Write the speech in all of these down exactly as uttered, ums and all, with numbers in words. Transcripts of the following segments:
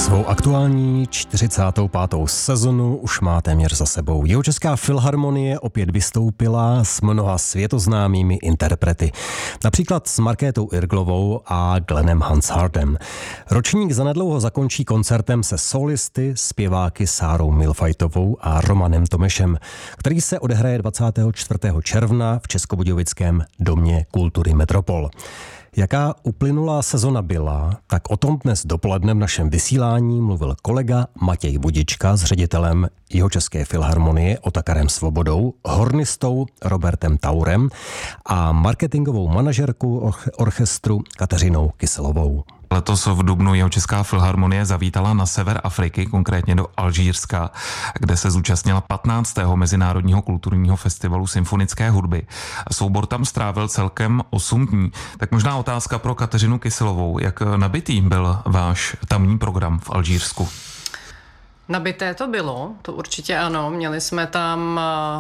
Svou aktuální čtyřicátou pátou sezonu už má téměř za sebou. Jihočeská filharmonie opět vystoupila s mnoha světoznámými interprety. Například s Markétou Irglovou a Glennem Hansardem. Ročník zanedlouho zakončí koncertem se solisty, zpěváky Sárou Milfajtovou a Romanem Tomešem, který se odehraje dvacátého čtvrtého června v Českobudějovickém domě kultury Metropol. Jaká uplynulá sezona byla, tak o tom dnes dopoledne v našem vysílání mluvil kolega Matěj Budička s ředitelem Jihočeské filharmonie Otakarem Svobodou, hornistou Robertem Taurem a marketingovou manažerkou orchestru Kateřinou Kyselovou. Letos v dubnu Jihočeská filharmonie zavítala na sever Afriky, konkrétně do Alžírska, kde se zúčastnila patnáctého Mezinárodního kulturního festivalu symfonické hudby. Soubor tam strávil celkem osm dní. Tak možná otázka pro Kateřinu Kyselovou. Jak nabitý byl váš tamní program v Alžírsku? Nabité to bylo, to určitě ano. Měli jsme tam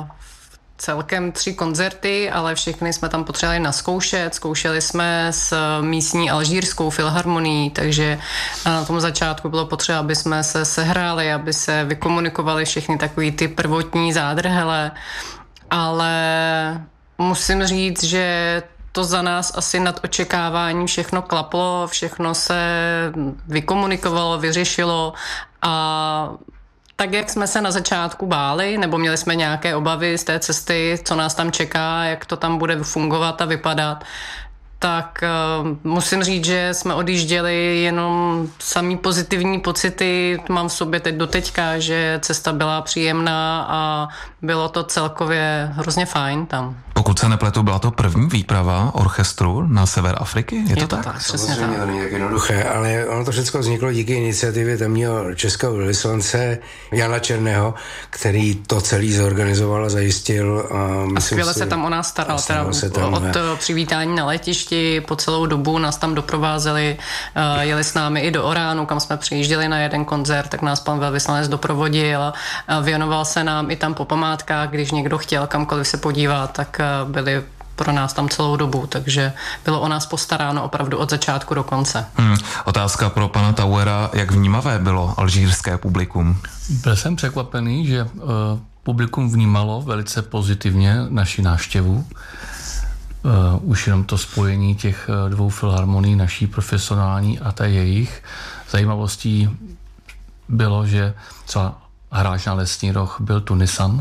celkem tři koncerty, ale všechny jsme tam potřebovali naskoušet. Zkoušeli jsme s místní alžírskou filharmonií, takže na tom začátku bylo potřeba, aby jsme se sehráli, aby se vykomunikovali všechny takový ty prvotní zádrhele, ale musím říct, že to za nás asi nad očekávání všechno klaplo, všechno se vykomunikovalo, vyřešilo a tak, jak jsme se na začátku báli, nebo měli jsme nějaké obavy z té cesty, co nás tam čeká, jak to tam bude fungovat a vypadat, tak uh, musím říct, že jsme odjížděli jenom samý pozitivní pocity. Mám v sobě teď doteďka, že cesta byla příjemná a bylo to celkově hrozně fajn tam. Pokud se nepletu, byla to první výprava orchestru na sever Afriky? Je, Je to, to tak? tak, přesně Samozřejmě, tak. to není tak jednoduché, ale ono to všechno vzniklo díky iniciativě tamního českého vyslance Jana Černého, který to celý zorganizoval a zajistil. A, a skvěle si, se tam o nás staral, teda se tam, od ne. přivítání na letišti, po celou dobu nás tam doprovázeli, uh, jeli s námi i do Oránu, kam jsme přijížděli na jeden koncert, tak nás pan velvyslanec doprovodil a věnoval se nám i tam po památkách, když někdo chtěl kamkoliv se podívat, tak byli pro nás tam celou dobu, takže bylo o nás postaráno opravdu od začátku do konce. Hmm. Otázka pro pana Tauera, jak vnímavé bylo alžírské publikum? Byl jsem překvapený, že uh, publikum vnímalo velice pozitivně naši návštěvu. Uh, už jenom to spojení těch uh, dvou filharmonií, naší profesionální a té jejich. Zajímavostí bylo, že třeba hráč na Lesní roh byl Tunisan,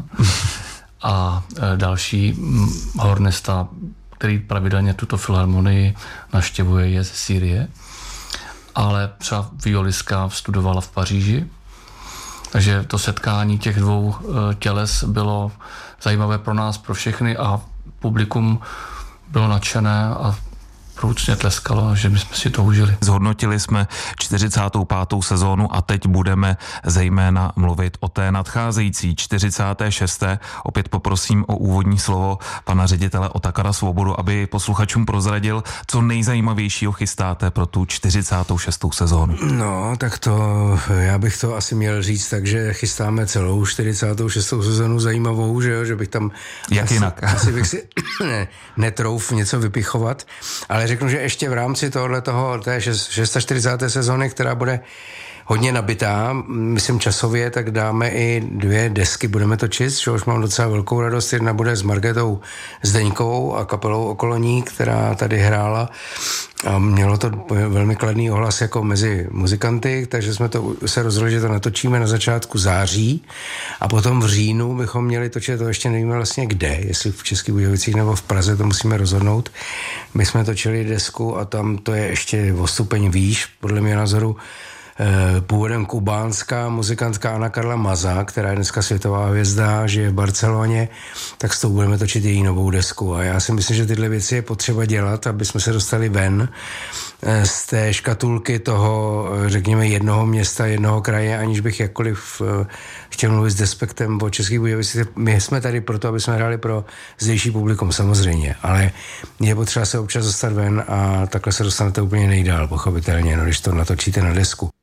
a další hornista, který pravidelně tuto filharmonii navštěvuje, je ze Sýrie. Ale třeba violistka studovala v Paříži. Takže to setkání těch dvou těles bylo zajímavé pro nás, pro všechny a publikum bylo nadšené a průcně tleskalo, že my jsme si to užili. Zhodnotili jsme čtyřicátou pátou sezónu a teď budeme zejména mluvit o té nadcházející čtyřicáté šesté Opět poprosím o úvodní slovo pana ředitele Otakara Svobodu, aby posluchačům prozradil, co nejzajímavějšího chystáte pro tu čtyřicátou šestou sezónu. No, tak to, já bych to asi měl říct, takže chystáme celou čtyřicátou šestou sezónu zajímavou, že jo, že bych tam... Jak asi, jinak? Asi bych si ne, netrouf něco vypichovat, ale řeknu, že ještě v rámci tohoto, té čtyřicáté šesté sezóny, která bude hodně nabitá, myslím časově, tak dáme i dvě desky, budeme točit, že už mám docela velkou radost. Jedna bude s Markétou Zdeňkovou a kapelou Okolo ní, která tady hrála a mělo to velmi kladný ohlas jako mezi muzikanty, takže jsme to se rozhodli, že to natočíme na začátku září a potom v říjnu bychom měli točit, to ještě nevíme vlastně kde, jestli v Českých Budějovicích nebo v Praze, to musíme rozhodnout. My jsme točili desku a tam to je ještě o stupeň výš, podle mě názoru, původem kubánská muzikantka Anna Karla Maza, která je dneska světová hvězda, žije v Barceloně, tak s tou budeme točit její novou desku. A já si myslím, že tyhle věci je potřeba dělat, aby jsme se dostali ven z té škatulky toho, řekněme, jednoho města, jednoho kraje, aniž bych jakkoliv chtěl mluvit s despektem o Českých Budějovicích. My jsme tady proto, aby jsme hráli pro zdejší publikum, samozřejmě, ale je potřeba se občas dostat ven a takhle se dostanete úplně nejdál, pochopitelně, no, když to natočíte na desku.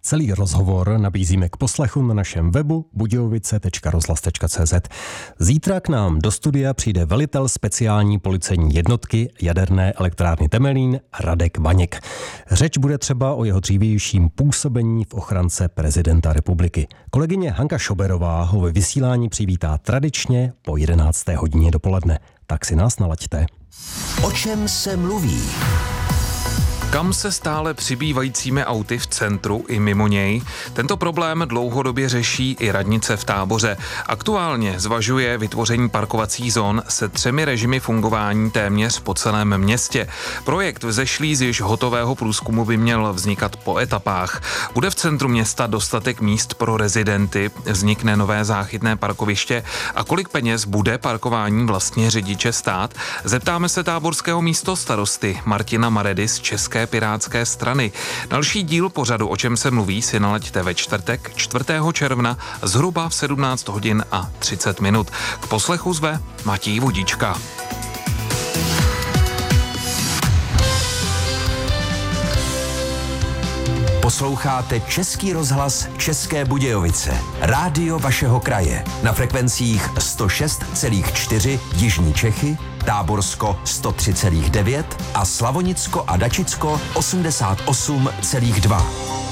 Celý rozhovor nabízíme k poslechu na našem webu budějovice tečka rozhlas tečka cé zet. Zítra k nám do studia přijde velitel speciální policejní jednotky jaderné elektrárny Temelín Radek Vaněk. Řeč bude třeba o jeho dřívějším působení v ochrance prezidenta republiky. Kolegyně Hanka Šoberová ho ve vysílání přivítá tradičně po jedenácté hodině dopoledne. Tak si nás nalaďte. O čem se mluví? Kam se stále přibývajícími auty v centru i mimo něj? Tento problém dlouhodobě řeší i radnice v Táboře. Aktuálně zvažuje vytvoření parkovacích zón se třemi režimy fungování téměř po celém městě. Projekt vzešlý z již hotového průzkumu by měl vznikat po etapách. Bude v centru města dostatek míst pro rezidenty, vznikne nové záchytné parkoviště a kolik peněz bude parkování vlastně řidiče stát? Zeptáme se táborského místostarosty Martina Maredy z České pirátské strany. Další díl pořadu O čem se mluví si nalaďte ve čtvrtek čtvrtého června zhruba v sedmnáct hodin a třicet minut. K poslechu zve Matěj Vodička. Posloucháte Český rozhlas České Budějovice. Rádio vašeho kraje. Na frekvencích sto šest celá čtyři Jižní Čechy, Táborsko sto tři celá devět a Slavonicko a Dačicko osmdesát osm celá dva.